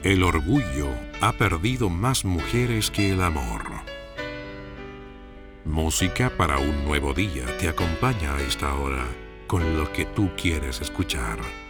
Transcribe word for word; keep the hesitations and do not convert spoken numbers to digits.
El orgullo ha perdido más mujeres que el amor. Música para un nuevo día te acompaña a esta hora con lo que tú quieres escuchar.